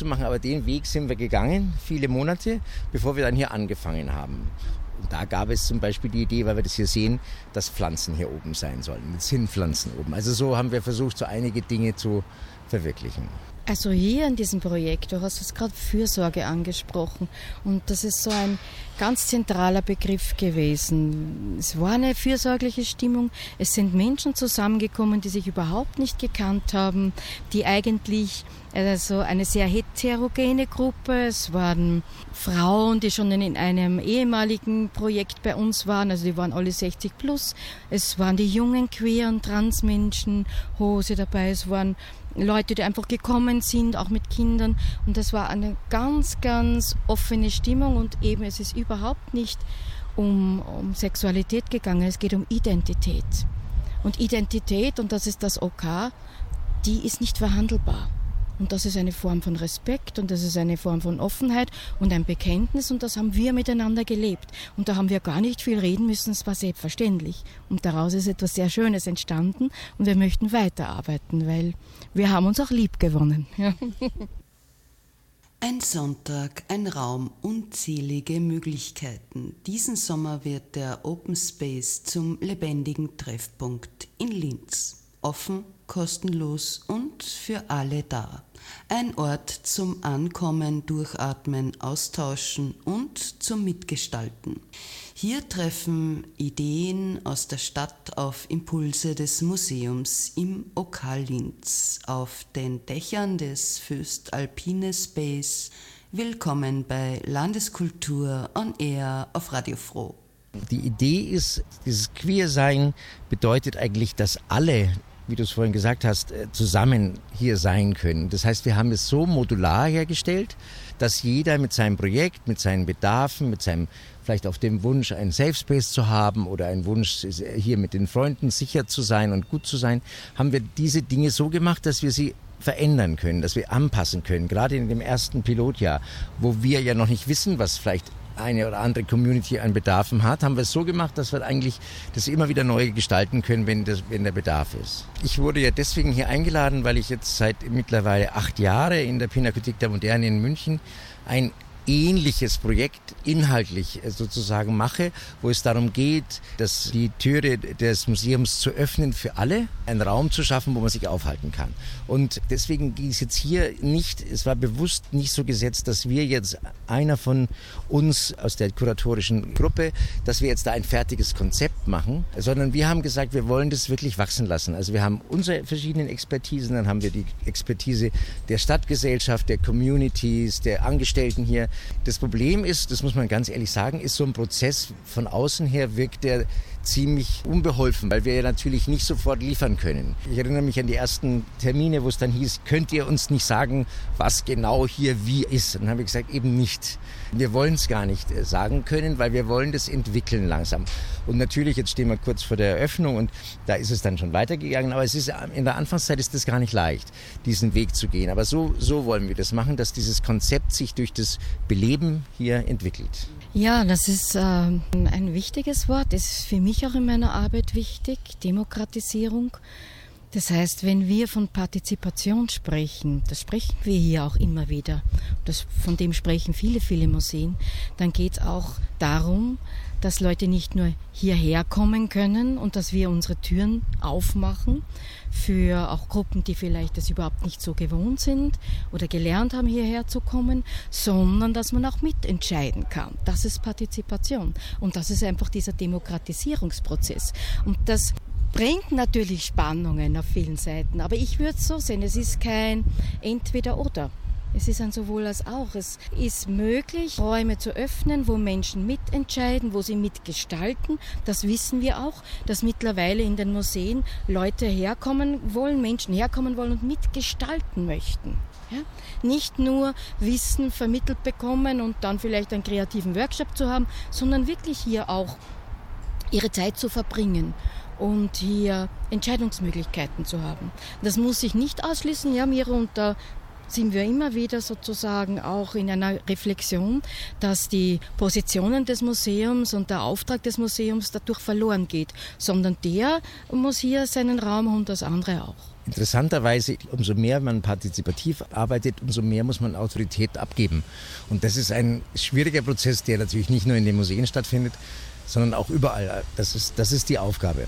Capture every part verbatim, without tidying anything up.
zu machen, aber den Weg sind wir gegangen, viele Monate, bevor wir dann hier angefangen haben. Und da gab es zum Beispiel die Idee, weil wir das hier sehen, dass Pflanzen hier oben sein sollen, mit Sinnpflanzen oben. Also so haben wir versucht, so einige Dinge zu verwirklichen. Also hier in diesem Projekt, du hast es gerade Fürsorge angesprochen und das ist so ein ganz zentraler Begriff gewesen. Es war eine fürsorgliche Stimmung, es sind Menschen zusammengekommen, die sich überhaupt nicht gekannt haben, die eigentlich also eine sehr heterogene Gruppe, es waren Frauen, die schon in einem ehemaligen Projekt bei uns waren, also die waren alle sechzig plus, es waren die jungen queeren Transmenschen, Hose dabei, es waren Leute, die einfach gekommen sind, auch mit Kindern. Und das war eine ganz, ganz offene Stimmung und eben es ist überhaupt nicht um, um Sexualität gegangen, es geht um Identität. Und Identität, und das ist das OK, die ist nicht verhandelbar. Und das ist eine Form von Respekt und das ist eine Form von Offenheit und ein Bekenntnis und das haben wir miteinander gelebt. Und da haben wir gar nicht viel reden müssen, es war selbstverständlich. Und daraus ist etwas sehr Schönes entstanden und wir möchten weiterarbeiten, weil wir haben uns auch lieb gewonnen. Ja. Ein Sonntag, ein Raum, unzählige Möglichkeiten. Diesen Sommer wird der Open Space zum lebendigen Treffpunkt in Linz. Offen, kostenlos und für alle da. Ein Ort zum Ankommen, Durchatmen, Austauschen und zum Mitgestalten. Hier treffen Ideen aus der Stadt auf Impulse des Museums im OK Linz. Auf den Dächern des Föstalpine Space. Willkommen bei Landeskultur on Air auf Radio Froh. Die Idee ist, dieses Queersein bedeutet eigentlich, dass alle, wie du es vorhin gesagt hast, zusammen hier sein können. Das heißt, wir haben es so modular hergestellt, dass jeder mit seinem Projekt, mit seinen Bedarfen, mit seinem vielleicht auf dem Wunsch, einen Safe Space zu haben oder einen Wunsch, hier mit den Freunden sicher zu sein und gut zu sein, haben wir diese Dinge so gemacht, dass wir sie verändern können, dass wir anpassen können. Gerade in dem ersten Pilotjahr, wo wir ja noch nicht wissen, was vielleicht eine oder andere Community an Bedarfen hat, haben wir es so gemacht, dass wir eigentlich das immer wieder neu gestalten können, wenn, das, wenn der Bedarf ist. Ich wurde ja deswegen hier eingeladen, weil ich jetzt seit mittlerweile acht Jahre in der Pinakothek der Moderne in München ein ähnliches Projekt inhaltlich sozusagen mache, wo es darum geht, dass die Türe des Museums zu öffnen für alle, einen Raum zu schaffen, wo man sich aufhalten kann. Und deswegen ging es jetzt hier nicht, es war bewusst nicht so gesetzt, dass wir jetzt einer von uns aus der kuratorischen Gruppe, dass wir jetzt da ein fertiges Konzept machen, sondern wir haben gesagt, wir wollen das wirklich wachsen lassen. Also wir haben unsere verschiedenen Expertisen, dann haben wir die Expertise der Stadtgesellschaft, der Communities, der Angestellten hier. Das Problem ist, das muss man ganz ehrlich sagen, ist so ein Prozess von außen her wirkt der ziemlich unbeholfen, weil wir ja natürlich nicht sofort liefern können. Ich erinnere mich an die ersten Termine, wo es dann hieß, könnt ihr uns nicht sagen, was genau hier wie ist? Und dann habe ich gesagt, eben nicht. Wir wollen es gar nicht sagen können, weil wir wollen das entwickeln langsam. Und natürlich, jetzt stehen wir kurz vor der Eröffnung und da ist es dann schon weitergegangen, aber es ist in der Anfangszeit ist das gar nicht leicht, diesen Weg zu gehen. Aber so, so wollen wir das machen, dass dieses Konzept sich durch das Beleben hier entwickelt. Ja, das ist äh, ein wichtiges Wort, das ist für mich auch in meiner Arbeit wichtig, Demokratisierung. Das heißt, wenn wir von Partizipation sprechen, das sprechen wir hier auch immer wieder, das, von dem sprechen viele, viele Museen, dann geht es auch darum, dass Leute nicht nur hierher kommen können und dass wir unsere Türen aufmachen für auch Gruppen, die vielleicht das überhaupt nicht so gewohnt sind oder gelernt haben, hierher zu kommen, sondern dass man auch mitentscheiden kann. Das ist Partizipation und das ist einfach dieser Demokratisierungsprozess. Und das bringt natürlich Spannungen auf vielen Seiten, aber ich würde es so sehen, es ist kein Entweder-Oder. Es ist ein sowohl als auch. Es ist möglich, Räume zu öffnen, wo Menschen mitentscheiden, wo sie mitgestalten. Das wissen wir auch, dass mittlerweile in den Museen Leute herkommen wollen, Menschen herkommen wollen und mitgestalten möchten. Ja? Nicht nur Wissen vermittelt bekommen und dann vielleicht einen kreativen Workshop zu haben, sondern wirklich hier auch ihre Zeit zu verbringen und hier Entscheidungsmöglichkeiten zu haben. Das muss sich nicht ausschließen, ja, Miro, und da sind wir immer wieder sozusagen auch in einer Reflexion, dass die Positionen des Museums und der Auftrag des Museums dadurch verloren geht, sondern der muss hier seinen Raum haben und das andere auch. interessanterweise, umso mehr man partizipativ arbeitet, umso mehr muss man Autorität abgeben. Und das ist ein schwieriger Prozess, der natürlich nicht nur in den Museen stattfindet, sondern auch überall. Das ist, das ist die Aufgabe.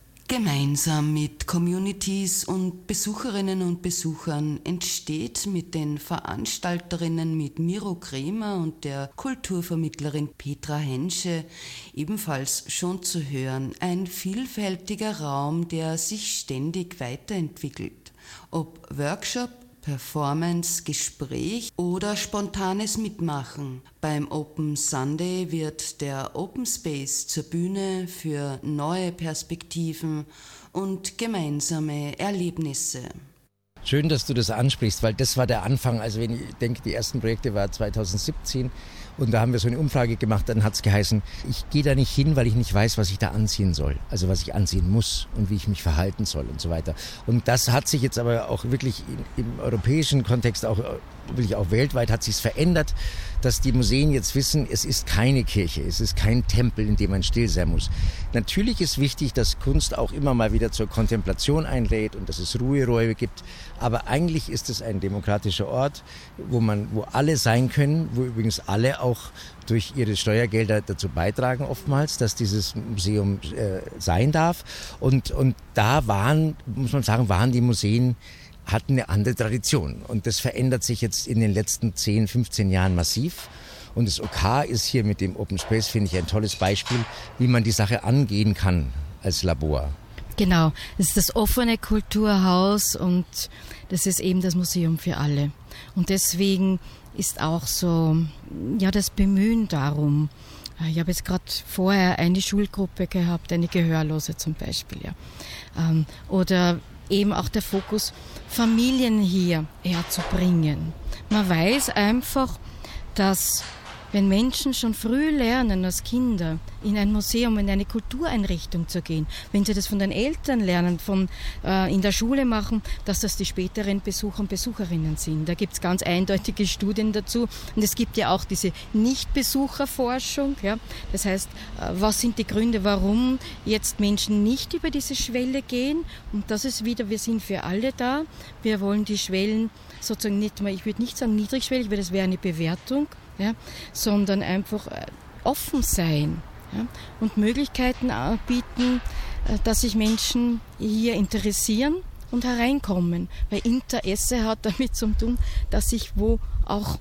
Gemeinsam mit Communities und Besucherinnen und Besuchern entsteht mit den Veranstalterinnen, mit Miro Kremer und der Kulturvermittlerin Petra Hensche, ebenfalls schon zu hören, ein vielfältiger Raum, der sich ständig weiterentwickelt. Ob Workshop, Performance, Gespräch oder spontanes Mitmachen. Beim Open Sunday wird der Open Space zur Bühne für neue Perspektiven und gemeinsame Erlebnisse. Schön, dass du das ansprichst, weil das war der Anfang. Also wenn ich denke, die ersten Projekte waren zwanzig siebzehn und da haben wir so eine Umfrage gemacht, dann hat es geheißen, ich gehe da nicht hin, weil ich nicht weiß, was ich da anziehen soll. Also was ich anziehen muss und wie ich mich verhalten soll und so weiter. Und das hat sich jetzt aber auch wirklich im, im europäischen Kontext, auch wirklich auch weltweit, hat sich verändert, dass die Museen jetzt wissen, es ist keine Kirche, es ist kein Tempel, in dem man still sein muss. Natürlich ist wichtig, dass Kunst auch immer mal wieder zur Kontemplation einlädt und dass es Ruheräume gibt. Aber eigentlich ist es ein demokratischer Ort, wo man, wo alle sein können, wo übrigens alle auch durch ihre Steuergelder dazu beitragen oftmals, dass dieses Museum äh, sein darf. Und, und da waren, muss man sagen, waren die Museen, hatten eine andere Tradition. Und das verändert sich jetzt in den letzten zehn, fünfzehn Jahren massiv. Und das O K ist hier mit dem Open Space, finde ich, ein tolles Beispiel, wie man die Sache angehen kann als Labor. Genau, das ist das offene Kulturhaus und das ist eben das Museum für alle. Und deswegen ist auch so, ja, das Bemühen darum. Ich habe jetzt gerade vorher eine Schulgruppe gehabt, eine Gehörlose zum Beispiel, ja. Ähm, oder eben auch der Fokus, Familien hier herzubringen. Man weiß einfach, dass wenn Menschen schon früh lernen als Kinder, in ein Museum, in eine Kultureinrichtung zu gehen, wenn sie das von den Eltern lernen, von, äh, in der Schule machen, dass das die späteren Besucher und Besucherinnen sind. Da gibt es ganz eindeutige Studien dazu. Und es gibt ja auch diese Nichtbesucherforschung. Ja? Das heißt, äh, was sind die Gründe, warum jetzt Menschen nicht über diese Schwelle gehen? Und das ist wieder, wir sind für alle da. Wir wollen die Schwellen sozusagen nicht mal, ich würde nicht sagen niedrigschwellig, weil das wäre eine Bewertung, ja, sondern einfach offen sein, ja, und Möglichkeiten bieten, dass sich Menschen hier interessieren und hereinkommen. Weil Interesse hat damit zu tun, dass ich wo auch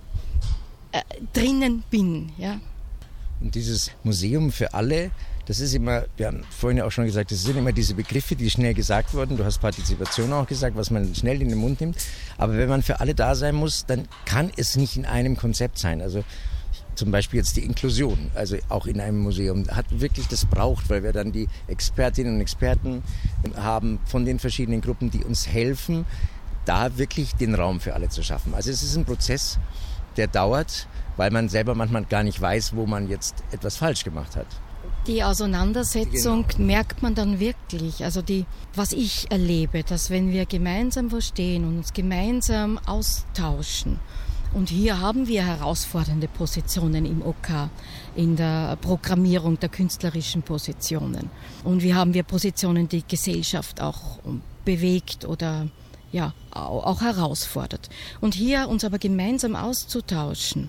äh, drinnen bin. Ja. Und dieses Museum für alle, das ist immer, wir haben vorhin ja auch schon gesagt, das sind immer diese Begriffe, die schnell gesagt wurden. Du hast Partizipation auch gesagt, was man schnell in den Mund nimmt. Aber wenn man für alle da sein muss, dann kann es nicht in einem Konzept sein. Also zum Beispiel jetzt die Inklusion, also auch in einem Museum, hat wirklich das braucht, weil wir dann die Expertinnen und Experten haben von den verschiedenen Gruppen, die uns helfen, da wirklich den Raum für alle zu schaffen. Also es ist ein Prozess, der dauert, weil man selber manchmal gar nicht weiß, wo man jetzt etwas falsch gemacht hat. Die Auseinandersetzung genau. merkt man dann wirklich. Also die, was ich erlebe, dass wenn wir gemeinsam wo stehen und uns gemeinsam austauschen, und hier haben wir herausfordernde Positionen im O K, in der Programmierung der künstlerischen Positionen. Und wir haben wir Positionen, die Gesellschaft auch bewegt oder ja, auch herausfordert. Und hier uns aber gemeinsam auszutauschen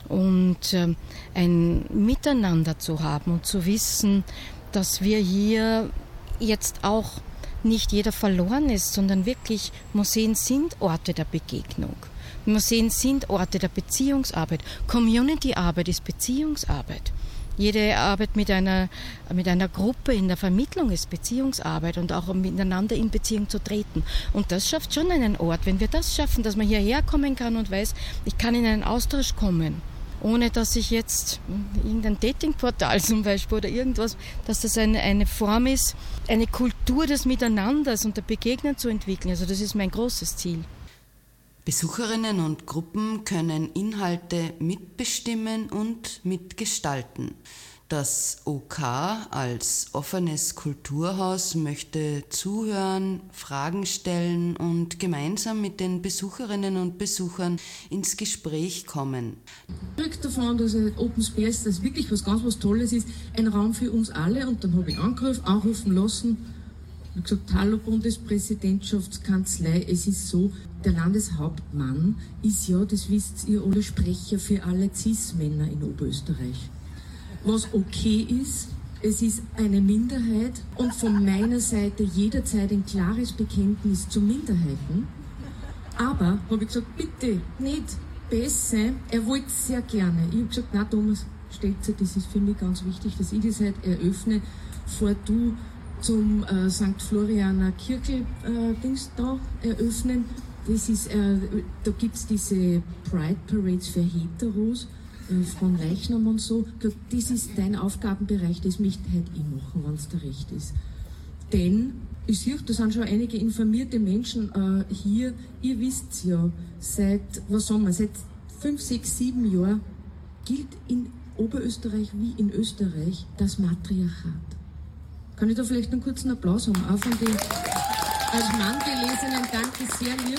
und äh, ein Miteinander zu haben und zu wissen, dass wir hier jetzt auch nicht jeder verloren ist, sondern wirklich Museen sind Orte der Begegnung. Museen sind Orte der Beziehungsarbeit. Community-Arbeit ist Beziehungsarbeit. Jede Arbeit mit einer, mit einer Gruppe in der Vermittlung ist Beziehungsarbeit und auch miteinander in Beziehung zu treten. Und das schafft schon einen Ort. Wenn wir das schaffen, dass man hierher kommen kann und weiß, ich kann in einen Austausch kommen, ohne dass ich jetzt irgendein Datingportal zum Beispiel oder irgendwas, dass das eine, eine Form ist, eine Kultur des Miteinanders und der Begegnung zu entwickeln. Also das ist mein großes Ziel. Besucherinnen und Gruppen können Inhalte mitbestimmen und mitgestalten. Das O K als offenes Kulturhaus möchte zuhören, Fragen stellen und gemeinsam mit den Besucherinnen und Besuchern ins Gespräch kommen. Ich davon, dass Open Space, das wirklich was ganz was Tolles ist, ein Raum für uns alle. Und dann habe ich angerufen, anrufen lassen Ich habe gesagt, hallo Bundespräsidentschaftskanzlei, es ist so, der Landeshauptmann ist ja, das wisst ihr alle, Sprecher für alle Cis-Männer in Oberösterreich. Was okay ist, es ist eine Minderheit und von meiner Seite jederzeit ein klares Bekenntnis zu Minderheiten. Aber, habe ich gesagt, bitte nicht besser, er wollte es sehr gerne. Ich habe gesagt, na Thomas, Stelzer, das ist für mich ganz wichtig, dass ich das halt eröffne, vor du zum äh, Sankt Florianer Kirkel-Dings äh, da eröffnen. Das ist, äh, da gibt es diese Pride Parades für Heteros, äh, von Leichnam und so. Das ist dein Aufgabenbereich, das möchte halt ich machen, wenn es da recht ist. Denn, ich sehe, da sind schon einige informierte Menschen äh, hier. Ihr wisst ja, seit, was sagen wir, seit fünf, sechs, sieben Jahren gilt in Oberösterreich wie in Österreich das Matriarchat. Kann ich da vielleicht einen kurzen Applaus haben? Auch von den als Mann gelesenen, danke, sehr lieb.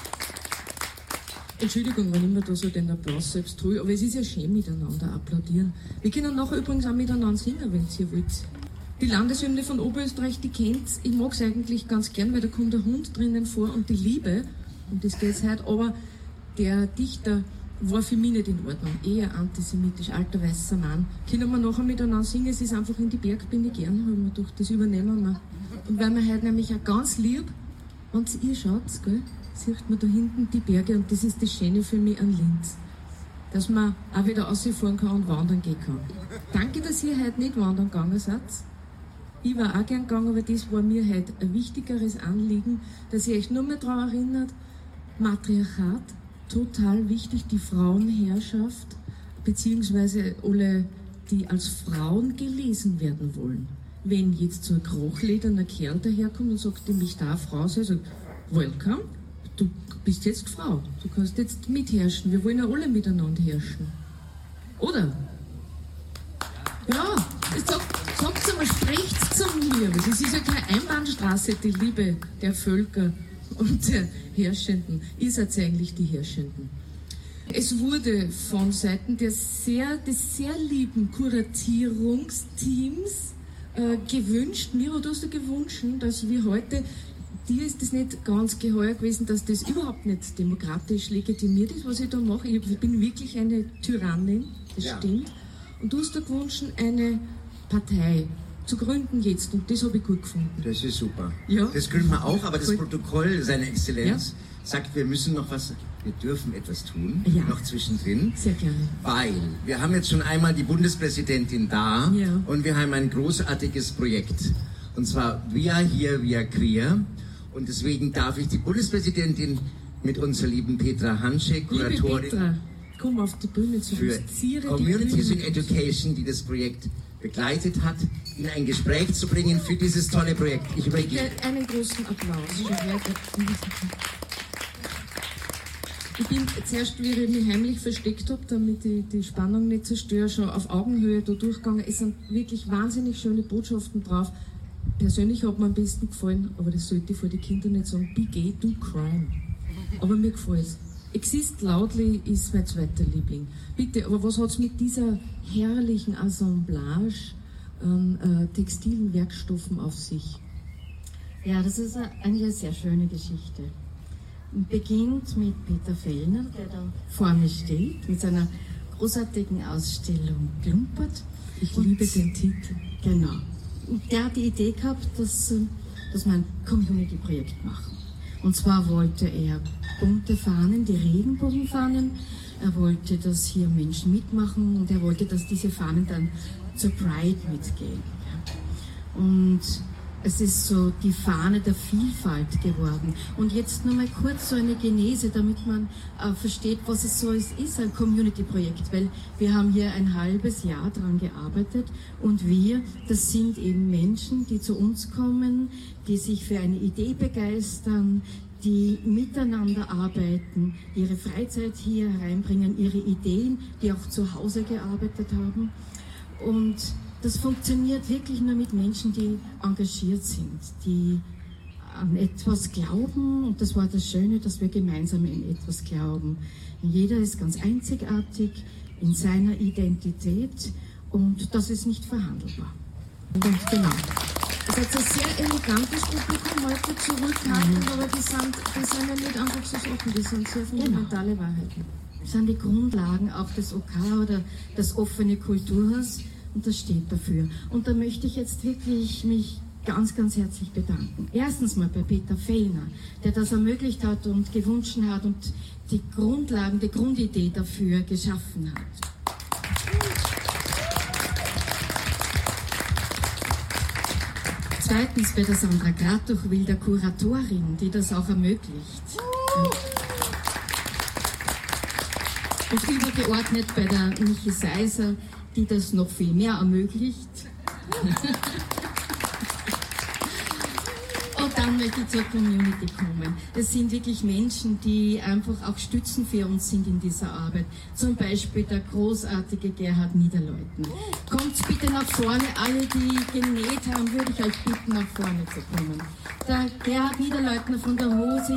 Entschuldigung, wenn ich mir da so den Applaus selbst tue, aber es ist ja schön miteinander applaudieren. Wir können nachher übrigens auch miteinander singen, wenn ihr wollt. Die Landeshymne von Oberösterreich, die kennt's. Ich mag es eigentlich ganz gern, weil da kommt der Hund drinnen vor und die Liebe, um das geht's heute, aber der Dichter war für mich nicht in Ordnung. Eher antisemitisch, alter weißer Mann. Können wir nachher miteinander singen? Es ist einfach in die Berg bin ich gern, habe ich mir gedacht, das übernehmen wir. Und weil wir heute nämlich auch ganz lieb, wenn ihr schaut, gell, sieht man da hinten die Berge und das ist das Schöne für mich an Linz. Dass man auch wieder rausfahren kann und wandern gehen kann. Danke, dass ihr heute nicht wandern gegangen seid. Ich war auch gern gegangen, aber das war mir heute ein wichtigeres Anliegen, dass ihr euch nur mehr daran erinnert, Matriarchat, total wichtig, die Frauenherrschaft, beziehungsweise alle, die als Frauen gelesen werden wollen. Wenn jetzt so ein krochlederner Kerl daherkommt und sagt, ich möchte da Frau sein, sagt, welcome, du bist jetzt Frau, du kannst jetzt mitherrschen, wir wollen ja alle miteinander herrschen. Oder? Ja, sagt, sagt mal, sprecht zu mir, das ist ja keine Einbahnstraße, die Liebe der Völker und der Herrschenden. Ihr seid eigentlich die Herrschenden. Es wurde von Seiten der sehr, des sehr lieben Kuratierungsteams äh, gewünscht, mir oder hast du gewünscht, dass wir heute, dir ist das nicht ganz geheuer gewesen, dass das überhaupt nicht demokratisch legitimiert ist, was ich da mache. Ich bin wirklich eine Tyrannin, das ja. Stimmt. Und du hast da gewünscht, eine Partei zu gründen jetzt, und das habe ich gut gefunden. Das ist super. Ja. Das gründen wir auch, aber das gut. Protokoll, seine Exzellenz, ja. sagt, wir müssen noch was, wir dürfen etwas tun, ja. noch zwischendrin. Sehr gerne. Weil wir haben jetzt schon einmal die Bundespräsidentin da ja. und wir haben ein großartiges Projekt. Und zwar Wir hier, Wir Queer. Und deswegen darf ich die Bundespräsidentin mit unserer lieben Petra Hanschek, Kuratorin, Liebe Petra, komm auf die Bühne zu für uns. Communities in Education, die das Projekt begleitet hat, in ein Gespräch zu bringen für dieses tolle Projekt. Ich übergebe. Einen großen Applaus. Ich bin zuerst, wie ich mich heimlich versteckt habe, damit ich die Spannung nicht zerstöre, schon auf Augenhöhe da durchgegangen. Es sind wirklich wahnsinnig schöne Botschaften drauf. Persönlich hat mir am besten gefallen, aber das sollte ich vor die Kinder nicht sagen, be gay, do crime. Aber mir gefällt es. Exist Loudly ist mein zweiter Liebling. Bitte, aber was hat es mit dieser herrlichen Assemblage an äh, textilen Werkstoffen auf sich? Ja, das ist eigentlich eine sehr schöne Geschichte. Beginnt mit Peter Fellner, der da vor mir steht, mit seiner großartigen Ausstellung Klumpert. Ich Und, liebe den Titel. Genau. Und der hat die Idee gehabt, dass, dass wir ein Community-Projekt machen. Und zwar wollte er bunte Fahnen, die Regenbogenfahnen. Er wollte, dass hier Menschen mitmachen und er wollte, dass diese Fahnen dann zur Pride mitgehen. Und es ist so die Fahne der Vielfalt geworden. Und jetzt nur mal kurz so eine Genese, damit man äh, versteht, was es so ist, ist ein Community-Projekt. Weil wir haben hier ein halbes Jahr dran gearbeitet und wir, das sind eben Menschen, die zu uns kommen, die sich für eine Idee begeistern, die miteinander arbeiten, ihre Freizeit hier hereinbringen, ihre Ideen, die auch zu Hause gearbeitet haben. Und das funktioniert wirklich nur mit Menschen, die engagiert sind, die an etwas glauben. Und das war das Schöne, dass wir gemeinsam in etwas glauben. Jeder ist ganz einzigartig in seiner Identität und das ist nicht verhandelbar. Und genau. Es ist ein sehr elegantes Publikum heute zurückhaltend, mhm. aber die sind, die sind ja nicht einfach so Sachen, die sind sehr fundamentale genau. Wahrheiten. Das sind die Grundlagen auch des O K oder das offene Kulturhaus und das steht dafür. Und da möchte ich jetzt wirklich mich ganz, ganz herzlich bedanken. Erstens mal bei Peter Fellner, der das ermöglicht hat und gewünscht hat und die Grundlagen, die Grundidee dafür geschaffen hat. Zweitens bei der Sandra Kratochwil, der Kuratorin, die das auch ermöglicht. Und übergeordnet bei der Michi Seiser, die das noch viel mehr ermöglicht. Und dann möchte ich zur Community kommen. Es sind wirklich Menschen, die einfach auch Stützen für uns sind in dieser Arbeit. Zum Beispiel der großartige Gerhard Niederleutner. Kommt bitte nach vorne, alle, die genäht haben, würde ich euch bitten, nach vorne zu kommen. Der Gerhard Niederleutner von der Hose.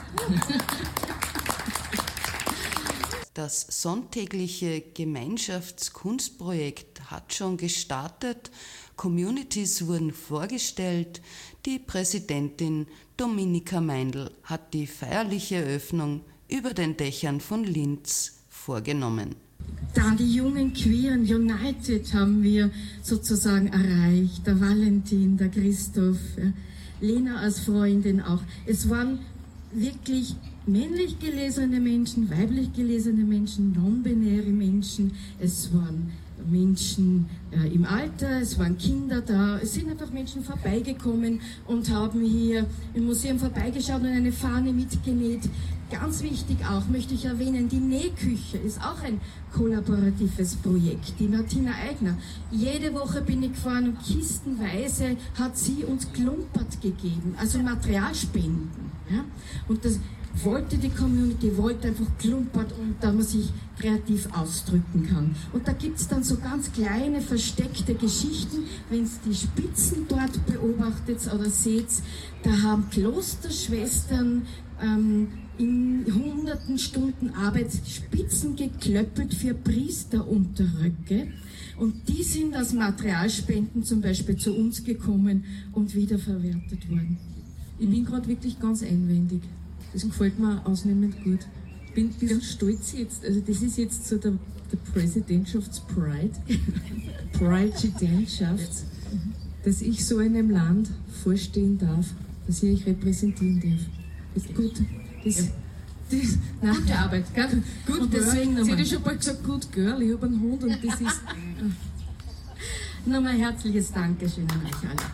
Das sonntägliche Gemeinschaftskunstprojekt hat schon gestartet, Communities wurden vorgestellt, die Präsidentin Dominika Meindl hat die feierliche Eröffnung über den Dächern von Linz vorgenommen. Dann die jungen Queeren United haben wir sozusagen erreicht, der Valentin, der Christoph, ja, Lena als Freundin auch. Es waren wirklich männlich gelesene Menschen, weiblich gelesene Menschen, non-binäre Menschen, es waren Menschen äh, im Alter, es waren Kinder da, es sind einfach Menschen vorbeigekommen und haben hier im Museum vorbeigeschaut und eine Fahne mitgenäht. Ganz wichtig auch, möchte ich erwähnen, die Nähküche ist auch ein kollaboratives Projekt, die Martina Eigner. Jede Woche bin ich gefahren und kistenweise hat sie uns Klumpert gegeben, also Materialspenden. Ja? Und das wollte die Community, wollte einfach Klumpert und da man sich kreativ ausdrücken kann. Und da gibt es dann so ganz kleine, versteckte Geschichten, wenn ihr die Spitzen dort beobachtet oder seht, da haben Klosterschwestern ähm, in hunderten Stunden Arbeit Spitzen geklöppelt für Priesterunterröcke. Und die sind als Materialspenden zum Beispiel zu uns gekommen und wiederverwertet worden. Ich bin gerade wirklich ganz einwendig. Das gefällt mir ausnehmend gut. Ich bin ein bisschen stolz jetzt, also das ist jetzt so der, der Präsidentschaftspride, Präsidentschaft, dass ich so einem Land vorstehen darf, dass ich euch repräsentieren darf. Ist gut. Das, das, nein, gute Arbeit, gell? Gut, und deswegen nochmal. Sie hat schon bald gesagt, gut Girl, ich habe einen Hund und das ist... Nochmal herzliches Dankeschön an euch alle.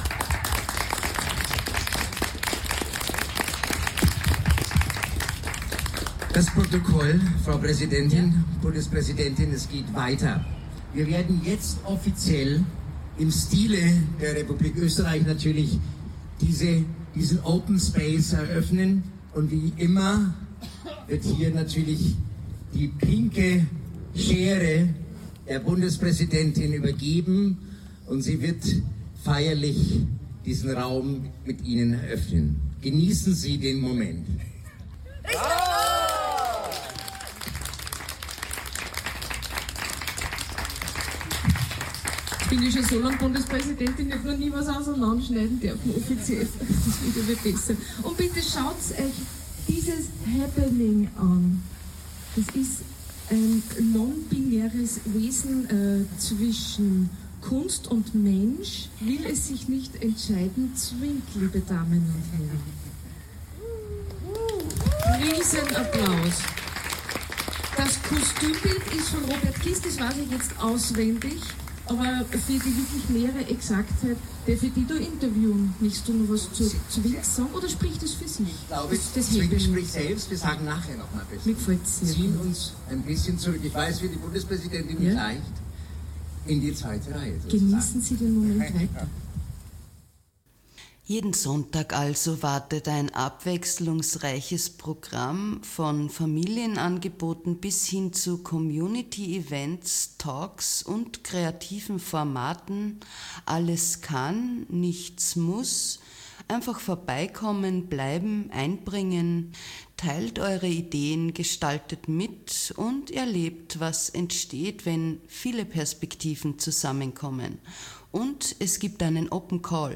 Das Protokoll, Frau Präsidentin, ja. Bundespräsidentin, es geht weiter. Wir werden jetzt offiziell im Stile der Republik Österreich natürlich diese, diesen Open Space eröffnen. Und wie immer wird hier natürlich die pinke Schere der Bundespräsidentin übergeben und sie wird feierlich diesen Raum mit Ihnen eröffnen. Genießen Sie den Moment. Bin ich schon so lange Bundespräsidentin, ich habe noch nie was auseinanderschneiden dürfen, offiziell. Das wird wieder besser. Und bitte schaut euch dieses Happening an. Das ist ein non-binäres Wesen äh, zwischen Kunst und Mensch, will es sich nicht entscheiden, zwingt, liebe Damen und Herren. Riesenapplaus. Das Kostümbild ist von Robert Kiss, das weiß ich jetzt auswendig. Aber für die wirklich nähere Exaktheit, darf ich die da interviewen? Möchtest du noch was zu Zwing sagen oder spricht das für Sie? Ich glaube, das Zwing spricht selbst, wir sagen nachher noch mal besser. Mir gefällt es sehr. Ziehen uns ein bisschen zurück. Ich weiß, für die Bundespräsidentin nicht ja. leicht, in die zweite Reihe sozusagen. Genießen Sie den Moment weiter. Jeden Sonntag also wartet ein abwechslungsreiches Programm von Familienangeboten bis hin zu Community-Events, Talks und kreativen Formaten. Alles kann, nichts muss. Einfach vorbeikommen, bleiben, einbringen. Teilt eure Ideen, gestaltet mit und erlebt, was entsteht, wenn viele Perspektiven zusammenkommen. Und es gibt einen Open Call.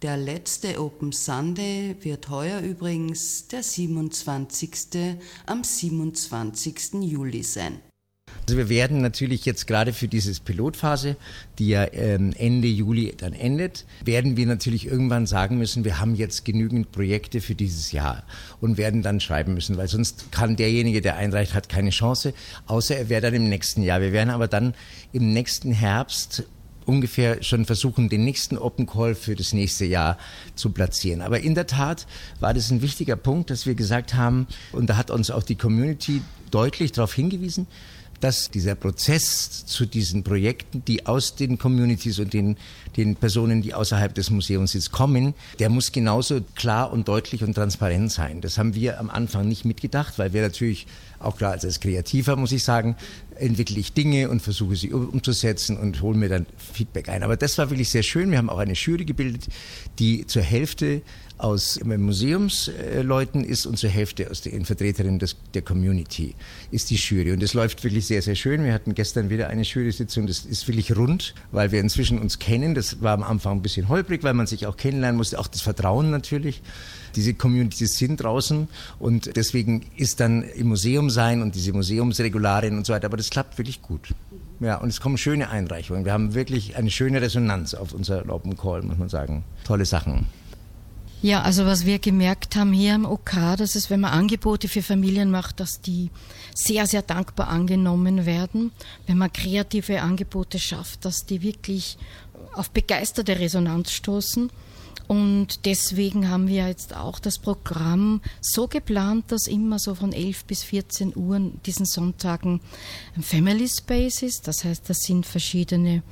Der letzte Open Sunday wird heuer übrigens der siebenundzwanzigste am siebenundzwanzigsten Juli sein. Also wir werden natürlich jetzt gerade für diese Pilotphase, die ja ähm, Ende Juli dann endet, werden wir natürlich irgendwann sagen müssen, wir haben jetzt genügend Projekte für dieses Jahr und werden dann schreiben müssen, weil sonst kann derjenige, der einreicht, hat keine Chance, außer er wäre dann im nächsten Jahr. Wir werden aber dann im nächsten Herbst ungefähr schon versuchen, den nächsten Open Call für das nächste Jahr zu platzieren. Aber in der Tat war das ein wichtiger Punkt, dass wir gesagt haben, und da hat uns auch die Community deutlich darauf hingewiesen, dass dieser Prozess zu diesen Projekten, die aus den Communities und den, den Personen, die außerhalb des Museums jetzt kommen, der muss genauso klar und deutlich und transparent sein. Das haben wir am Anfang nicht mitgedacht, weil wir natürlich, auch klar als Kreativer muss ich sagen, entwickle ich Dinge und versuche sie umzusetzen und hole mir dann Feedback ein. Aber das war wirklich sehr schön. Wir haben auch eine Jury gebildet, die zur Hälfte aus Museumsleuten ist und zur Hälfte aus den Vertreterinnen des, der Community ist die Jury. Und das läuft wirklich sehr, sehr schön. Wir hatten gestern wieder eine Jury-Sitzung. Das ist wirklich rund, weil wir inzwischen uns kennen. Das war am Anfang ein bisschen holprig, weil man sich auch kennenlernen musste. Auch das Vertrauen natürlich. Diese Communities sind draußen und deswegen ist dann im Museum sein und diese Museumsregularien und so weiter. Aber das klappt wirklich gut. Ja, und es kommen schöne Einreichungen. Wir haben wirklich eine schöne Resonanz auf unser Open Call, muss man sagen. Tolle Sachen. Ja, also was wir gemerkt haben hier am O K, dass es, wenn man Angebote für Familien macht, dass die sehr, sehr dankbar angenommen werden. Wenn man kreative Angebote schafft, dass die wirklich auf begeisterte Resonanz stoßen. Und deswegen haben wir jetzt auch das Programm so geplant, dass immer so von elf bis vierzehn Uhr diesen Sonntagen ein Family Space ist. Das heißt, das sind verschiedene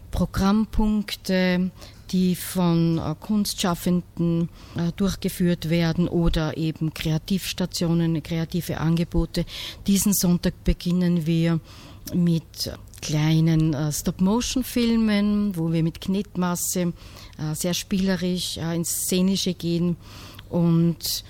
Programmpunkte, die von äh, Kunstschaffenden äh, durchgeführt werden oder eben Kreativstationen, kreative Angebote. Diesen Sonntag beginnen wir mit kleinen äh, Stop-Motion-Filmen, wo wir mit Knetmasse äh, sehr spielerisch äh, ins Szenische gehen und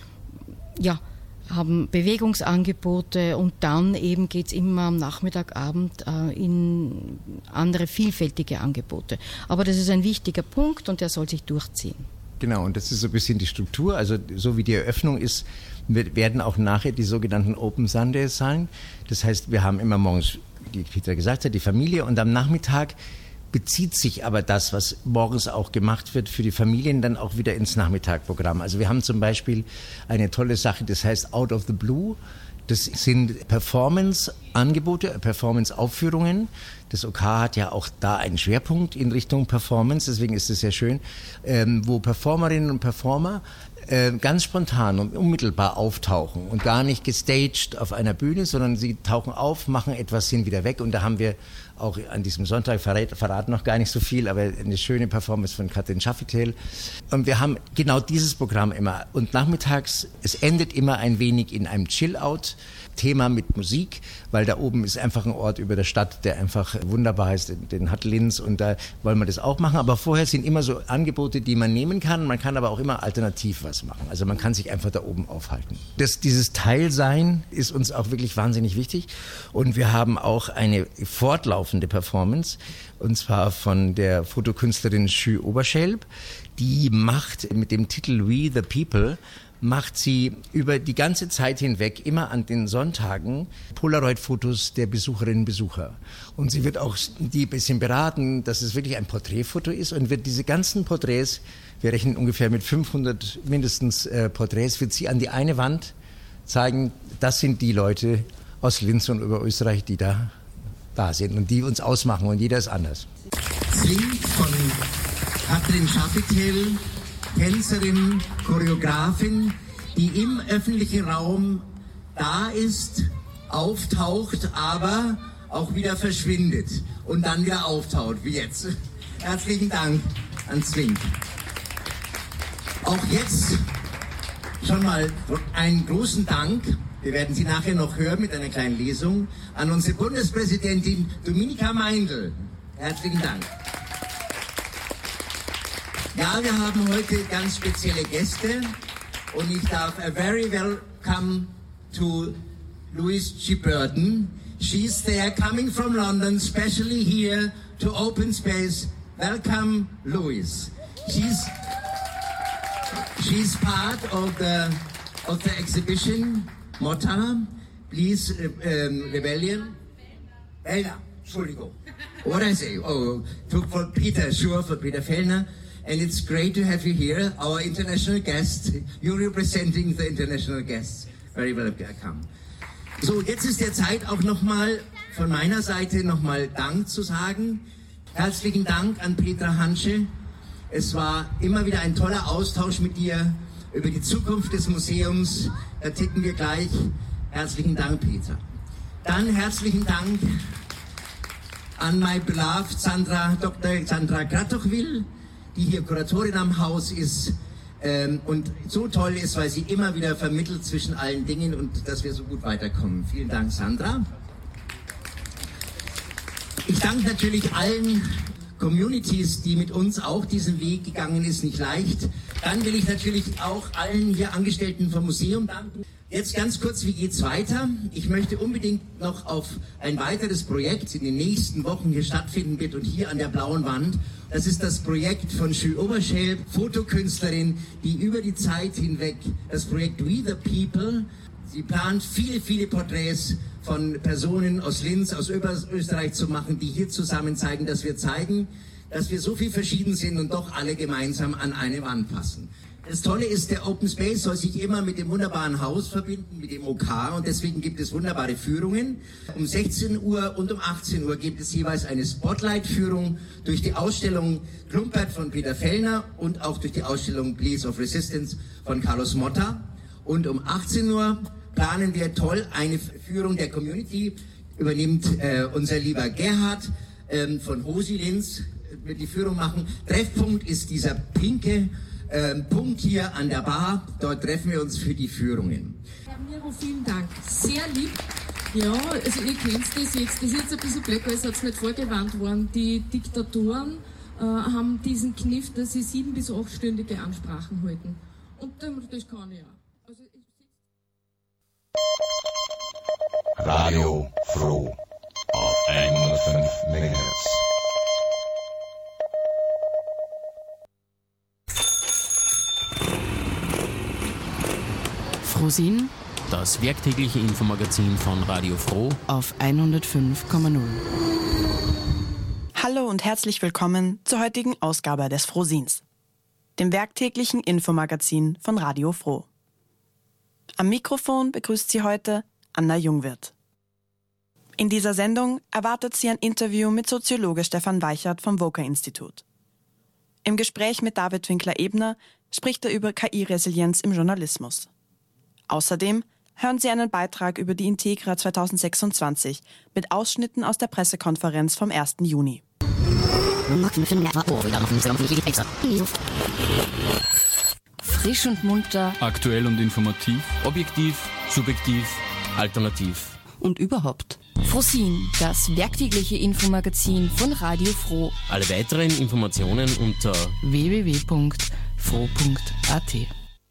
ja, haben Bewegungsangebote und dann eben geht's immer am Nachmittagabend äh, in andere vielfältige Angebote. Aber das ist ein wichtiger Punkt und der soll sich durchziehen. Genau, und das ist so ein bisschen die Struktur. Also so wie die Eröffnung ist, werden auch nachher die sogenannten Open Sundays sein. Das heißt, wir haben immer morgens, wie Petra gesagt hat, die Familie und am Nachmittag bezieht sich aber das, was morgens auch gemacht wird, für die Familien dann auch wieder ins Nachmittagprogramm. Also wir haben zum Beispiel eine tolle Sache, das heißt Out of the Blue. Das sind Performance-Angebote, Performance-Aufführungen. Das O K hat ja auch da einen Schwerpunkt in Richtung Performance, deswegen ist es sehr schön, ähm, wo Performerinnen und Performer äh, ganz spontan und unmittelbar auftauchen und gar nicht gestaged auf einer Bühne, sondern sie tauchen auf, machen etwas, sind wieder weg. Und da haben wir auch an diesem Sonntag, verrät, verraten noch gar nicht so viel, aber eine schöne Performance von Katrin Schaffitel. Und wir haben genau dieses Programm immer. Und nachmittags, es endet immer ein wenig in einem Chill-Out-Thema mit Musik, weil da oben ist einfach ein Ort über der Stadt, der einfach wunderbar ist, den hat Linz und da wollen wir das auch machen. Aber vorher sind immer so Angebote, die man nehmen kann. Man kann aber auch immer alternativ was machen. Also man kann sich einfach da oben aufhalten. Das, dieses Teilsein ist uns auch wirklich wahnsinnig wichtig. Und wir haben auch eine fortlaufende Performance, und zwar von der Fotokünstlerin Schü Oberschelb. Die macht mit dem Titel We the People, macht sie über die ganze Zeit hinweg immer an den Sonntagen Polaroid-Fotos der Besucherinnen und Besucher. Und sie wird auch die ein bisschen beraten, dass es wirklich ein Porträtfoto ist und wird diese ganzen Porträts, wir rechnen ungefähr mit fünfhundert mindestens äh, Porträts, wird sie an die eine Wand zeigen, das sind die Leute aus Linz und über Österreich, die da da sind und die uns ausmachen und jeder ist anders. Singt von Katrin Schaffitel, Tänzerin, Choreografin, die im öffentlichen Raum da ist, auftaucht, aber auch wieder verschwindet und dann wieder auftaucht, wie jetzt. Herzlichen Dank an Zwink. Auch jetzt schon mal einen großen Dank, wir werden sie nachher noch hören mit einer kleinen Lesung, an unsere Bundespräsidentin Dominika Meindl. Herzlichen Dank. Ja, wir haben heute ganz spezielle Gäste und ich darf a very welcome to Louise G. Burton. She's there coming from London, especially here to Open Space. Welcome, Louise. She's She's part of the of the exhibition. Motta, please, um, Rebellion. Fellner, Entschuldigung. What I say? Oh, to, for Peter, sure, for Peter Fellner. And it's great to have you here, our international guest. You're representing the international guests. Very welcome. So, jetzt ist der Zeit auch nochmal von meiner Seite nochmal Dank zu sagen. Herzlichen Dank an Petra Hansche. Es war immer wieder ein toller Austausch mit dir über die Zukunft des Museums. Da ticken wir gleich. Herzlichen Dank, Petra. Dann herzlichen Dank an my beloved Sandra, Doktor Sandra Kratochwil, die hier Kuratorin am Haus ist ähm, und so toll ist, weil sie immer wieder vermittelt zwischen allen Dingen und dass wir so gut weiterkommen. Vielen Dank, Sandra. Ich danke natürlich allen Communities, die mit uns auch diesen Weg gegangen ist, nicht leicht. Dann will ich natürlich auch allen hier Angestellten vom Museum danken. Jetzt ganz kurz, wie geht's weiter? Ich möchte unbedingt noch auf ein weiteres Projekt in den nächsten Wochen hier stattfinden wird und hier an der blauen Wand. Das ist das Projekt von Jules Oberschelp, Fotokünstlerin, die über die Zeit hinweg das Projekt We the People, sie plant viele, viele Porträts von Personen aus Linz, aus Österreich zu machen, die hier zusammen zeigen, dass wir zeigen, dass wir so viel verschieden sind und doch alle gemeinsam an eine Wand passen. Das Tolle ist, der Open Space soll sich immer mit dem wunderbaren Haus verbinden, mit dem O K, und deswegen gibt es wunderbare Führungen. Um sechzehn Uhr und um achtzehn Uhr gibt es jeweils eine Spotlight-Führung durch die Ausstellung Klumpert von Peter Fellner und auch durch die Ausstellung Place of Resistance von Carlos Motta. Und um achtzehn Uhr planen wir toll eine Führung der Community, übernimmt äh, unser lieber Gerhard ähm, von Hosi Linz, wird die Führung machen. Treffpunkt ist dieser pinke Ähm, Punkt hier an der Bar, dort treffen wir uns für die Führungen. Herr Miro, vielen Dank. Sehr lieb. Ja, also ihr kennt das jetzt, das ist jetzt ein bisschen blöd, weil es jetzt nicht vorgewarnt worden. Die Diktatoren äh, haben diesen Kniff, dass sie sieben- bis achtstündige Ansprachen halten. Und das kann ich auch. Also ich Radio Froh auf hundertfünf Megahertz. Frohsinn, das werktägliche Infomagazin von Radio Froh auf hundertfünf Komma null. Hallo und herzlich willkommen zur heutigen Ausgabe des Frohsinns, dem werktäglichen Infomagazin von Radio Froh. Am Mikrofon begrüßt Sie heute Anna Jungwirth. In dieser Sendung erwartet Sie ein Interview mit Soziologe Stefan Weichert vom Voka-Institut. Im Gespräch mit David Winkler-Ebner spricht er über K I-Resilienz im Journalismus. Außerdem hören Sie einen Beitrag über die Integra zweitausendsechsundzwanzig mit Ausschnitten aus der Pressekonferenz vom ersten Juni. Frisch und munter, aktuell und informativ, objektiv, subjektiv, alternativ und überhaupt. Frohsinn, das werktägliche Infomagazin von Radio Froh. Alle weiteren Informationen unter w w w punkt froh punkt a t.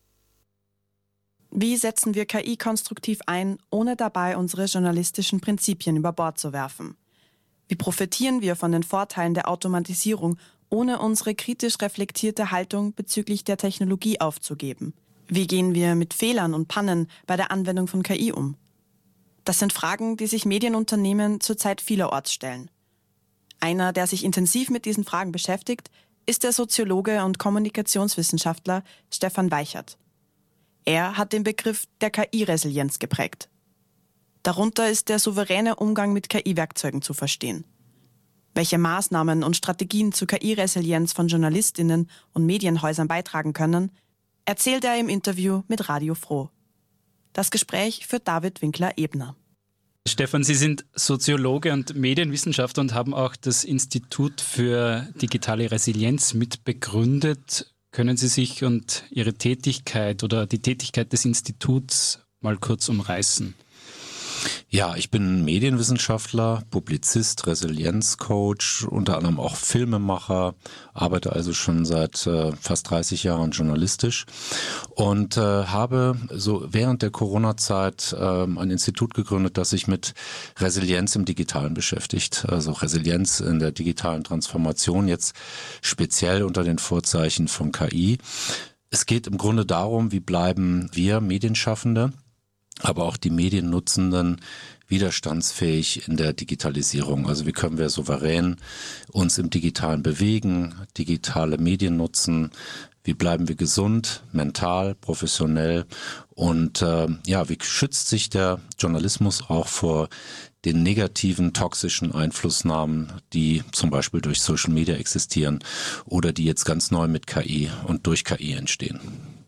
Wie setzen wir K I konstruktiv ein, ohne dabei unsere journalistischen Prinzipien über Bord zu werfen? Wie profitieren wir von den Vorteilen der Automatisierung, ohne unsere kritisch reflektierte Haltung bezüglich der Technologie aufzugeben? Wie gehen wir mit Fehlern und Pannen bei der Anwendung von K I um? Das sind Fragen, die sich Medienunternehmen zurzeit vielerorts stellen. Einer, der sich intensiv mit diesen Fragen beschäftigt, ist der Soziologe und Kommunikationswissenschaftler Stefan Weichert. Er hat den Begriff der K I-Resilienz geprägt. Darunter ist der souveräne Umgang mit K I-Werkzeugen zu verstehen. Welche Maßnahmen und Strategien zur K I-Resilienz von JournalistInnen und Medienhäusern beitragen können, erzählt er im Interview mit Radio Froh. Das Gespräch führt David Winkler-Ebner. Stefan, Sie sind Soziologe und Medienwissenschaftler und haben auch das Institut für digitale Resilienz mitbegründet. Können Sie sich und Ihre Tätigkeit oder die Tätigkeit des Instituts mal kurz umreißen? Ja, ich bin Medienwissenschaftler, Publizist, Resilienzcoach, unter anderem auch Filmemacher, arbeite also schon seit äh, fast dreißig Jahren journalistisch und äh, habe so während der Corona-Zeit äh, ein Institut gegründet, das sich mit Resilienz im Digitalen beschäftigt, also Resilienz in der digitalen Transformation, jetzt speziell unter den Vorzeichen von K I. Es geht im Grunde darum, wie bleiben wir Medienschaffende, aber auch die Mediennutzenden widerstandsfähig in der Digitalisierung. Also wie können wir souverän uns im Digitalen bewegen, digitale Medien nutzen, wie bleiben wir gesund, mental, professionell und äh, ja, wie schützt sich der Journalismus auch vor den negativen, toxischen Einflussnahmen, die zum Beispiel durch Social Media existieren oder die jetzt ganz neu mit K I und durch K I entstehen.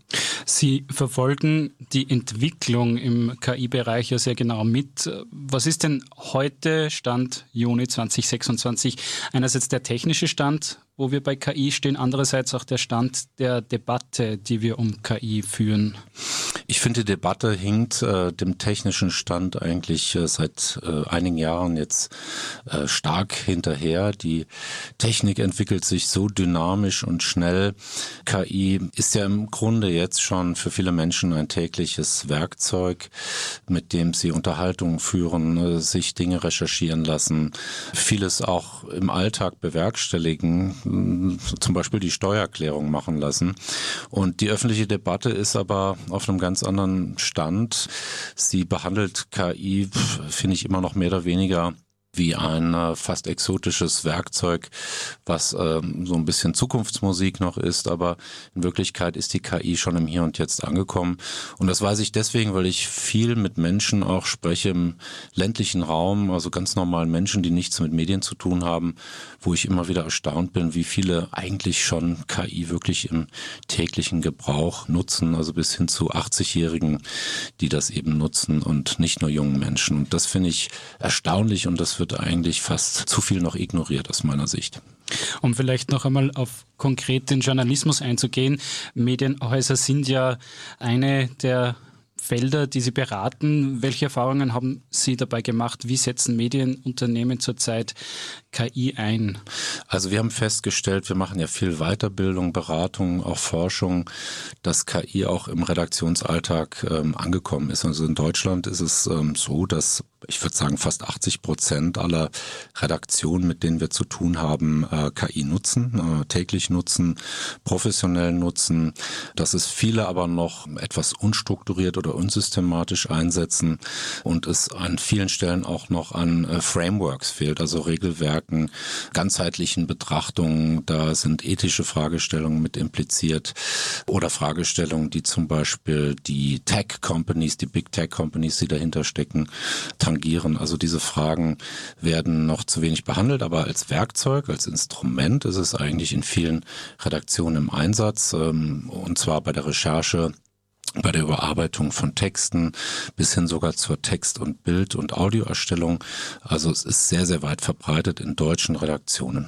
Sie verfolgen die Entwicklung im K I-Bereich ja sehr genau mit. Was ist denn heute, Stand Juni zwanzig sechsundzwanzig, einerseits der technische Stand, wo wir bei K I stehen, andererseits auch der Stand der Debatte, die wir um K I führen? Ich finde, die Debatte hinkt äh, dem technischen Stand eigentlich äh, seit äh, einigen Jahren jetzt äh, stark hinterher. Die Technik entwickelt sich so dynamisch und schnell. K I ist ja im Grunde jetzt schon für viele Menschen ein tägliches Werkzeug, mit dem sie Unterhaltungen führen, äh, sich Dinge recherchieren lassen, vieles auch im Alltag bewerkstelligen, äh, zum Beispiel die Steuererklärung machen lassen. Und die öffentliche Debatte ist aber auf einem ganz anderen Stand. Sie behandelt K I, finde ich, immer noch mehr oder weniger wie ein äh, fast exotisches Werkzeug, was äh, so ein bisschen Zukunftsmusik noch ist, aber in Wirklichkeit ist die K I schon im Hier und Jetzt angekommen. Und das weiß ich deswegen, weil ich viel mit Menschen auch spreche im ländlichen Raum, also ganz normalen Menschen, die nichts mit Medien zu tun haben, wo ich immer wieder erstaunt bin, wie viele eigentlich schon K I wirklich im täglichen Gebrauch nutzen, also bis hin zu achtzigjährigen, die das eben nutzen und nicht nur jungen Menschen. Und das finde ich erstaunlich und das wird eigentlich fast zu viel noch ignoriert aus meiner Sicht. Um vielleicht noch einmal auf konkret den Journalismus einzugehen. Medienhäuser sind ja eine der Felder, die Sie beraten. Welche Erfahrungen haben Sie dabei gemacht? Wie setzen Medienunternehmen zurzeit K I ein? Also wir haben festgestellt, wir machen ja viel Weiterbildung, Beratung, auch Forschung, dass K I auch im Redaktionsalltag ähm, angekommen ist. Also in Deutschland ist es ähm, so, dass ich würde sagen fast achtzig Prozent aller Redaktionen, mit denen wir zu tun haben, äh, K I nutzen, äh, täglich nutzen, professionell nutzen. Dass es viele aber noch etwas unstrukturiert oder unsystematisch einsetzen und es an vielen Stellen auch noch an äh, Frameworks fehlt, also Regelwerken, ganzheitlichen Betrachtungen. Da sind ethische Fragestellungen mit impliziert oder Fragestellungen, die zum Beispiel die Tech-Companies, die Big Tech-Companies, die dahinter stecken, tangieren. Also diese Fragen werden noch zu wenig behandelt, aber als Werkzeug, als Instrument ist es eigentlich in vielen Redaktionen im Einsatz, ähm, und zwar bei der Recherche, bei der Überarbeitung von Texten bis hin sogar zur Text- und Bild- und Audioerstellung. Also es ist sehr, sehr weit verbreitet in deutschen Redaktionen.